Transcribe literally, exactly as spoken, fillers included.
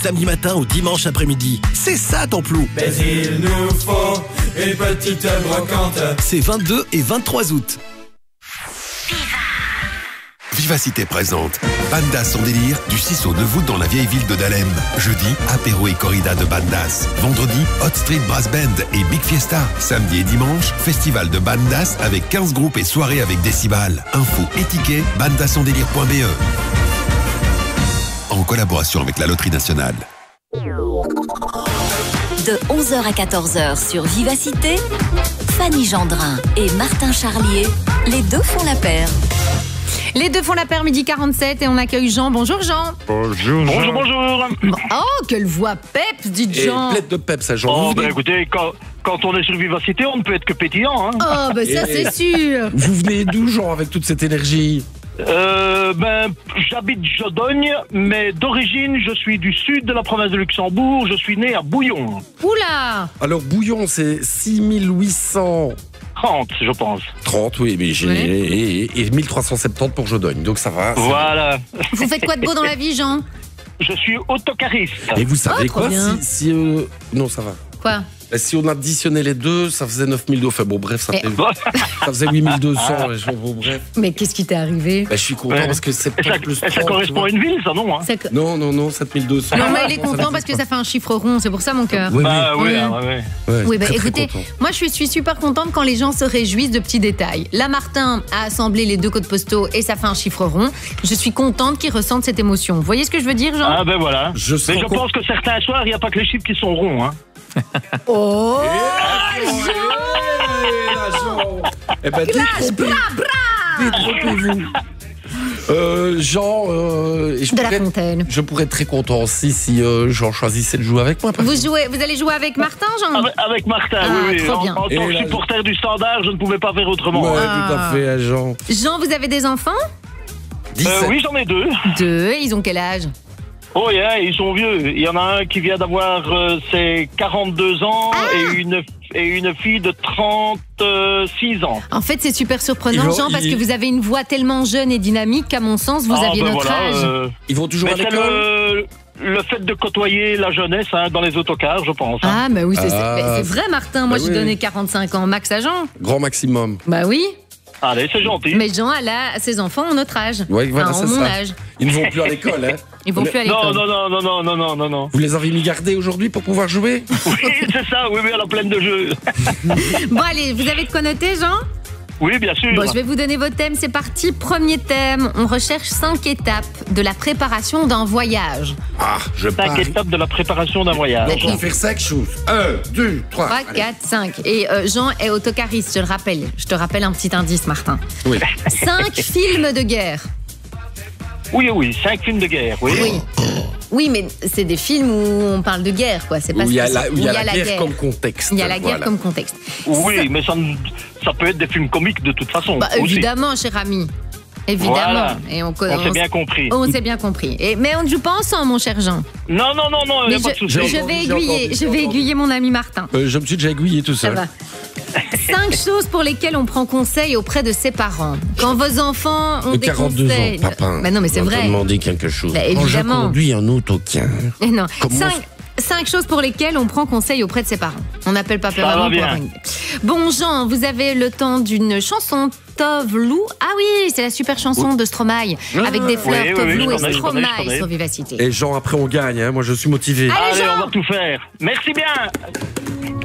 samedi matin au dimanche après-midi. C'est ça Templou. Mais il nous faut une petite brocante. C'est vingt-deux et vingt-trois août. Vivacité présente Bandas son délire du six au neuf août dans la vieille ville de Dahlem. Jeudi, apéro et corrida de Bandas. Vendredi, Hot Street Brass Band et Big Fiesta. Samedi et dimanche, festival de Bandas avec quinze groupes et soirées avec Décibal. Info et tickets, bandasondélire point b e. En collaboration avec la Loterie Nationale. De onze heures à quatorze heures sur Vivacité, Fanny Gendrin et Martin Charlier, les deux font la paire. Les deux font la paire, midi quarante-sept, et on accueille Jean. Bonjour Jean. Bonjour. Bonjour, bonjour. Oh, quelle voix peps, dites Jean. Et pleine de peps, ça, Jean. Oh, ben écoutez, quand, quand on est sur Vivacité, on ne peut être que pétillant. Hein. Oh, ben ça, Et- c'est sûr. Vous venez d'où, Jean, avec toute cette énergie? Euh, ben, j'habite Jodogne, mais d'origine, je suis du sud de la province de Luxembourg. Je suis né à Bouillon. Oula. Alors, Bouillon, c'est six mille huit cent trente, je pense. trente, oui, mais j'ai. Ouais. Et, et- et mille trois cent soixante-dix pour Jodogne, donc ça va. c'est Voilà. Vous faites quoi de beau dans la vie, Jean? Je suis autocariste. bon. Et vous savez Oh, trop quoi bien. si, si, euh, Non, ça va. Quoi? Bah, si on additionnait les deux, ça faisait neuf mille deux cents. Enfin, bon, bref, ça, Mais- fait, ça faisait huit mille deux cents. et je- bon, bref. Mais qu'est-ce qui t'est arrivé? Bah, je suis content Ouais. parce que c'est Et ça, pas plus et ça trente, correspond à tu une ville, ça, non hein Ça co- vois. Non, non, non, sept mille deux cents. Non, mais il est Ça content n'existe parce que pas. ça fait un chiffre rond, c'est pour ça mon cœur. Oui, Bah oui. oui, Ouais. ah, ouais. Ouais, Oui, bah très, très écoutez, content. moi je suis super contente quand les gens se réjouissent de petits détails. Là, Martin a assemblé les deux codes postaux et ça fait un chiffre rond. Je suis contente qu'il ressente cette émotion. Vous voyez ce que je veux dire, Jean? Ah ben voilà. Je Mais sens je qu'on- pense que certains soirs, il n'y a pas que les chiffres qui sont ronds. Hein. Oh! Eh ben, détrompez- détrompez-vous. Euh, Jean, euh, et je De la pourrais- Fontaine. Je pourrais être très content aussi si euh, Jean choisissait de jouer avec moi. par Vous, exemple. jouez, vous allez jouer avec Martin, Jean? Avec, avec Martin, Ah, oui, oui. trop En, bien. en tant Et que là- supporter du Standard, je ne pouvais pas faire autrement. Ouais, hein. tout à fait, hein, Jean. Jean, vous avez des enfants? dix-sept. Euh, oui, j'en ai deux. Deux. Ils ont quel âge? Oh yeah, ils sont vieux. Il y en a un qui vient d'avoir euh, ses quarante-deux ans Ah. et une et une fille de trente-six ans. En fait, c'est super surprenant, Ils vont- Jean, parce ils- que vous avez une voix tellement jeune et dynamique qu'à mon sens, vous Ah, aviez ben notre voilà, âge. euh, Ils vont toujours mais à c'est l'école. le, le fait de côtoyer la jeunesse hein, dans les autocars, je pense. hein. Ah, bah oui, c'est Ah. c'est- mais c'est vrai, Martin. Moi, Bah j'ai oui. donné quarante-cinq ans max à Jean. Grand maximum. Bah oui. Allez, c'est gentil. Mais Jean, elle a ses enfants ont notre âge. Ouais, voilà, Enfin, c'est ont mon ça. âge. Ils ne vont plus à l'école, hein. Ils vont Mais- plus à Non, l'école. non, non, non, non, non, non, non, non. Vous les avez mis gardés aujourd'hui pour pouvoir jouer? Oui, c'est ça, oui, oui, à la plaine de jeu. Bon, allez, vous avez de quoi noter, Jean? Oui, bien sûr. Bon, je vais vous donner vos thèmes. C'est parti. Premier thème. On recherche cinq étapes de la préparation d'un voyage. Ah, je Cinq pars. étapes de la préparation d'un voyage. Donc, on va faire cinq choses. Un, deux, trois. trois, allez. quatre, cinq. Et euh, Jean est autocariste, je le rappelle. Je te rappelle un petit indice, Martin. Oui. Cinq films de guerre. Oui, oui, cinq films de guerre, oui. Oui. Oui, mais c'est des films où on parle de guerre, quoi. C'est pas Où il y a spécial- la, où il y a la guerre, comme contexte. Il y a la guerre Voilà. comme contexte. Oui, mais ça, ne- ça peut être des films comiques de toute façon. Bah, aussi. évidemment, cher ami. Évidemment. Voilà. Et on, On s'est bien compris. On s'est bien compris. Et, mais on ne joue pas ensemble, mon cher Jean. Non, non, non, non, il n'y Mais a je, pas de souci. je J'ai vais entendu, j'ai aiguiller, entendu, je j'ai vais entendu. aiguiller mon ami Martin. Euh, je me suis déjà aiguillé tout Ça seul. va. Cinq choses pour lesquelles on prend conseil auprès de ses parents. Quand vos enfants ont De des quarante-deux conseils. ans, papa. Bah non, mais c'est on va te vrai. demander quelque chose. Bah, Quand je évidemment. conduis un autocar. Mais non. Comment Cinq, cinq choses pour lesquelles on prend conseil auprès de ses parents. On n'appelle pas père Ça va maman pour bien. avoir une idée. Bon, Jean, vous avez le temps d'une chanson Tove Lou. Ah oui, c'est la super chanson de Stromae. Avec des fleurs, oui, oui, Tove oui, Lou je et connais, je connais, je Stromae connais. sur Vivacité. Et Jean, après, on gagne. Hein. Moi, je suis motivé. Allez, Allez, Jean. on va tout faire. Merci bien.